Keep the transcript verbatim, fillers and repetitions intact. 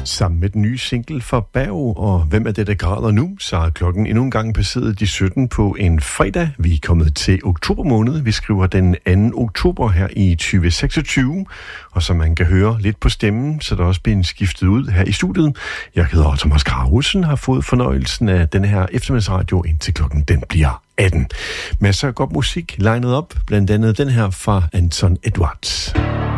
Sammen med den nye single fra Berg, og hvem er det, der græder nu, så er klokken endnu en gang passeret de sytten på en fredag. Vi er kommet til oktober måned. Vi skriver den anden oktober her i tyve seksogtyve, og som man kan høre lidt på stemmen, så er der også blevet skiftet ud her i studiet. Jeg hedder Thomas Gravesen, har fået fornøjelsen af den her eftermiddagsradio, indtil klokken den bliver atten. Masser af godt musik legnet op, blandt andet den her fra Anton Edwards.